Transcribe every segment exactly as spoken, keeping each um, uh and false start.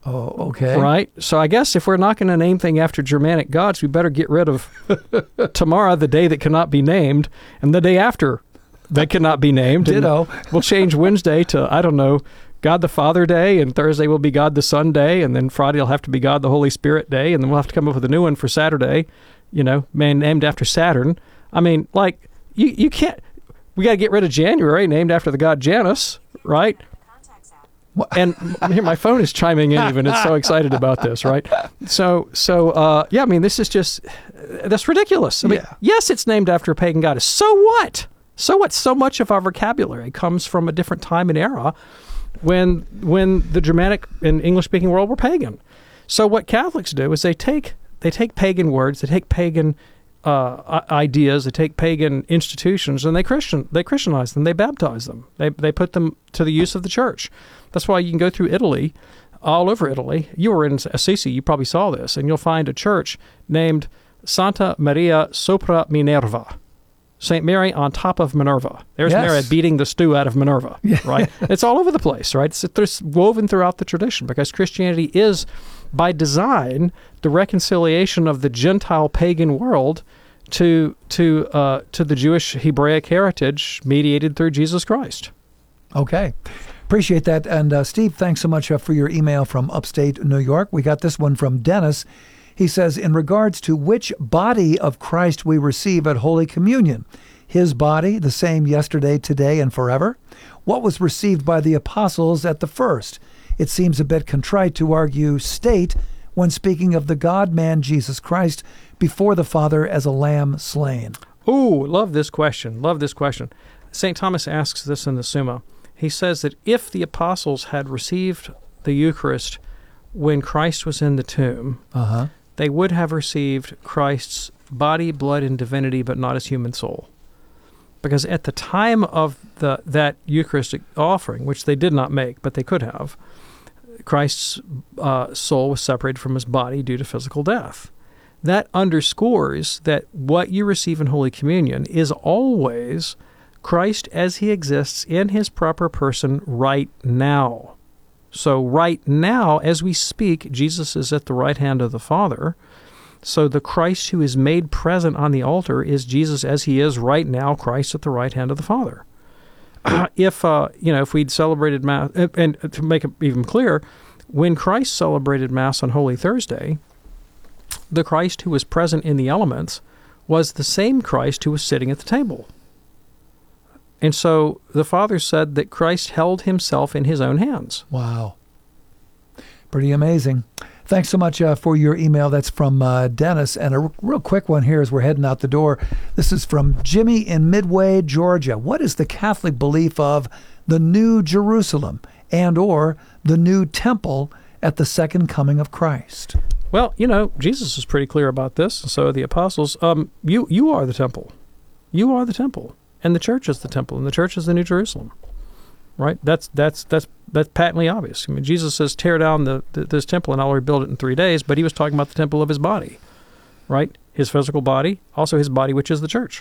Oh, okay. Right? So I guess if we're not going to name things after Germanic gods, we better get rid of tomorrow, the day that cannot be named, and the day after that cannot be named. Ditto. And we'll change Wednesday to, I don't know, God the Father Day, and Thursday will be God the Son Day, and then Friday will have to be God the Holy Spirit Day, and then we'll have to come up with a new one for Saturday, you know, man named after Saturn. I mean, like, you, you can't, we got to get rid of January, named after the god Janus, right? And here, my phone is chiming in even. It's so excited about this, right? So, so uh, yeah, I mean, this is just, that's ridiculous. I mean, Yeah. yes, it's named after a pagan goddess. So what? So what? So much of our vocabulary comes from a different time and era when when the Germanic and English-speaking world were pagan. So what Catholics do is they take they take pagan words, they take pagan uh, ideas, they take pagan institutions, and they Christian they Christianize them, they baptize them, they they put them to the use of the church. That's why you can go through Italy, all over Italy. You were in Assisi, you probably saw this, and you'll find a church named Santa Maria sopra Minerva. Saint Mary on top of Minerva. There's Yes. Mary beating the stew out of Minerva, Yeah. right? It's all over the place, right? It's, it's woven throughout the tradition because Christianity is, by design, the reconciliation of the Gentile pagan world to to uh, to the Jewish Hebraic heritage mediated through Jesus Christ. Okay. Appreciate that. And uh, Steve, thanks so much uh, for your email from upstate New York. We got this one from Dennis. He says, in regards to which body of Christ we receive at Holy Communion, his body, the same yesterday, today, and forever, what was received by the apostles at the first? It seems a bit contrite to argue state when speaking of the God-man Jesus Christ before the Father as a lamb slain. Ooh, love this question. Love this question. Saint Thomas asks this in the Summa. He says that if the apostles had received the Eucharist when Christ was in the tomb, Uh-huh. they would have received Christ's body, blood, and divinity, but not his human soul. Because at the time of the that Eucharistic offering, which they did not make, but they could have, Christ's uh, soul was separated from his body due to physical death. That underscores that what you receive in Holy Communion is always Christ as he exists in his proper person right now. So right now, as we speak, Jesus is at the right hand of the Father. So the Christ who is made present on the altar is Jesus as he is right now, Christ at the right hand of the Father. if uh, you know, if we'd celebrated Mass, and to make it even clear, when Christ celebrated Mass on Holy Thursday, the Christ who was present in the elements was the same Christ who was sitting at the table. And so the Father said that Christ held himself in his own hands. Wow. Pretty amazing. Thanks so much uh, for your email. That's from uh, Dennis. And a r- real quick one here as we're heading out the door. This is from Jimmy in Midway, Georgia. What is the Catholic belief of the New Jerusalem and or the new temple at the second coming of Christ? Well, you know, Jesus is pretty clear about this, and so are the apostles. Um, you, you are the temple. You are the temple. And the church is the temple, and the church is the New Jerusalem. Right? That's that's that's that's patently obvious. I mean, Jesus says, tear down the, the this temple and I'll rebuild it in three days, but he was talking about the temple of his body, right? His physical body, also his body, which is the church.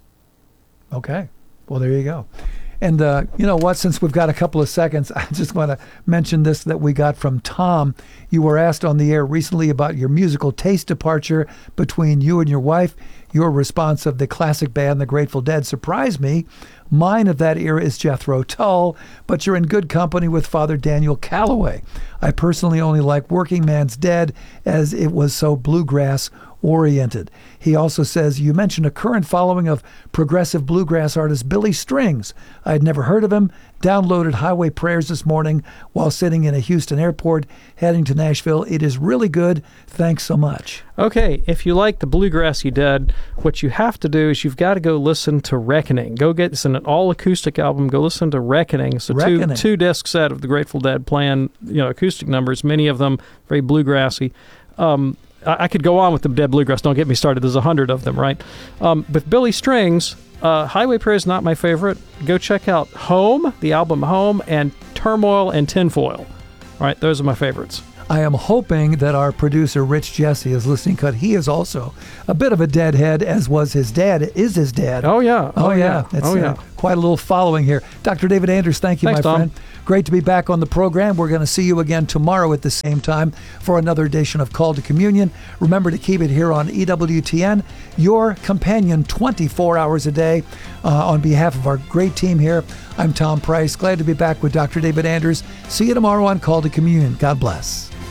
Okay. Well, there you go. And uh, you know what? Since we've got a couple of seconds, I just want to mention this that we got from Tom. You were asked on the air recently about your musical taste departure between you and your wife. Your response of the classic band, The Grateful Dead, surprised me. Mine of that era is Jethro Tull, but you're in good company with Father Daniel Calloway. I personally only like Working Man's Dead as it was so bluegrass oriented. He also says, you mentioned a current following of progressive bluegrass artist Billy Strings. I had never heard of him. Downloaded Highway Prayers this morning while sitting in a Houston airport heading to Nashville. It is really good. Thanks so much. Okay, if you like the Bluegrassy Dead, what you have to do is you've got to go listen to Reckoning. Go get it's an all-acoustic album. Go listen to Reckoning. So Reckoning. two two disc set of the Grateful Dead playing, you know, acoustic numbers, many of them very bluegrassy. Um, I, I could go on with the Dead Bluegrass. Don't get me started. There's a hundred of them, right? Um, with Billy Strings, uh, Highway Prayer is not my favorite. Go check out Home, the album Home, and Turmoil and Tinfoil. All right, those are my favorites. I am hoping that our producer, Rich Jesse, is listening because he is also a bit of a deadhead, as was his dad, is his dad. Oh, yeah. Oh, yeah. It's oh, uh, yeah. quite a little following here. Doctor David Anders, thank you, Thanks, my Tom. friend. Great to be back on the program. We're going to see you again tomorrow at the same time for another edition of Call to Communion. Remember to keep it here on E W T N, your companion twenty-four hours a day. Uh, on behalf of our great team here, I'm Tom Price. Glad to be back with Doctor David Anders. See you tomorrow on Call to Communion. God bless.